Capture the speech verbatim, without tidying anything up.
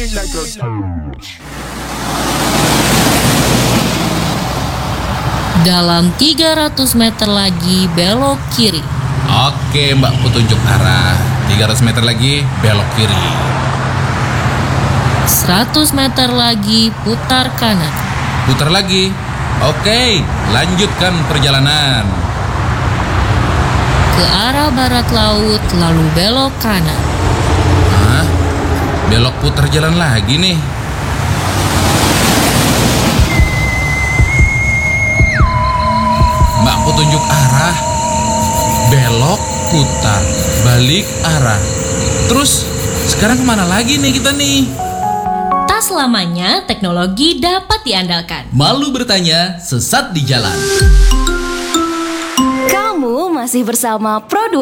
Dalam tiga ratus meter lagi belok kiri. Oke, Mbak petunjuk arah. tiga ratus meter lagi belok kiri. seratus meter lagi putar kanan. Putar lagi. Oke, lanjutkan perjalanan. Ke arah barat laut lalu belok kanan. Hah? Belok putar jalan lagi nih. Mbak petunjuk arah. Belok putar, balik arah. Terus sekarang kemana lagi nih kita nih? Tak selamanya teknologi dapat diandalkan. Malu bertanya, sesat di jalan. Kamu masih bersama Pro dua